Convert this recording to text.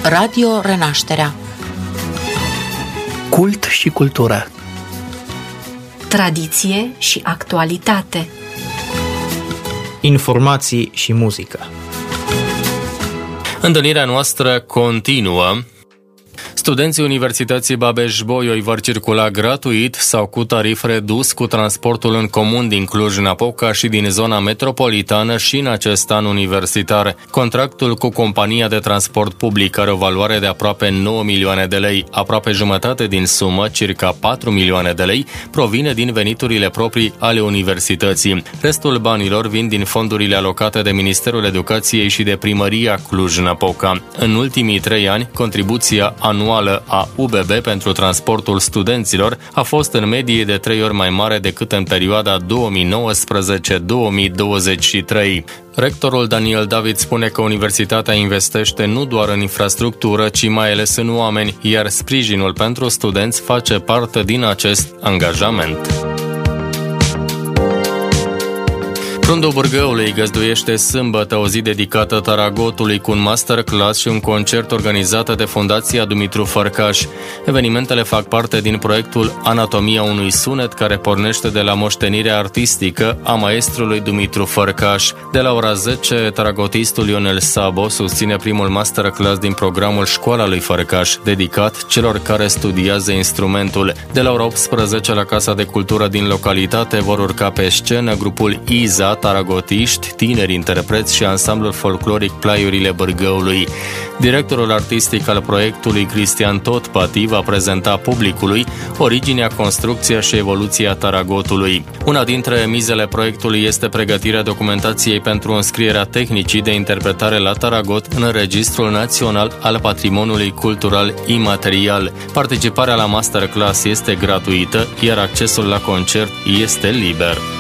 Radio Renașterea. Cult și cultură. Tradiție și actualitate. Informații și muzică. Întâlnirea noastră continuă. Studenții Universității Babeș-Bolyai vor circula gratuit sau cu tarif redus cu transportul în comun din Cluj-Napoca și din zona metropolitană și în acest an universitar. Contractul cu compania de transport public are o valoare de aproape 9 milioane de lei. Aproape jumătate din sumă, circa 4 milioane de lei, provine din veniturile proprii ale universității. Restul banilor vin din fondurile alocate de Ministerul Educației și de Primăria Cluj-Napoca. În ultimii 3 ani, contribuția anuală a UBB pentru transportul studenților a fost în medie de 3 ori mai mare decât în perioada 2019-2023. Rectorul Daniel David spune că universitatea investește nu doar în infrastructură, ci mai ales în oameni, iar sprijinul pentru studenți face parte din acest angajament. Frundul Bârgăului găzduiește sâmbătă o zi dedicată Taragotului cu un masterclass și un concert organizat de Fundația Dumitru Fărcaș. Evenimentele fac parte din proiectul Anatomia unui sunet, care pornește de la moștenirea artistică a maestrului Dumitru Fărcaș. De la ora 10, taragotistul Ionel Sabo susține primul masterclass din programul Școala lui Fărcaș, dedicat celor care studiază instrumentul. De la ora 18, la Casa de Cultură din localitate vor urca pe scenă grupul Iza, taragotiști, tineri interpreți și ansamblul folcloric Plaiurile Bârgăului. Directorul artistic al proiectului, Cristian Totpati, va prezenta publicului originea, construcția și evoluția taragotului. Una dintre mizele proiectului este pregătirea documentației pentru înscrierea tehnicii de interpretare la taragot în Registrul Național al Patrimoniului Cultural Imaterial. Participarea la masterclass este gratuită, iar accesul la concert este liber.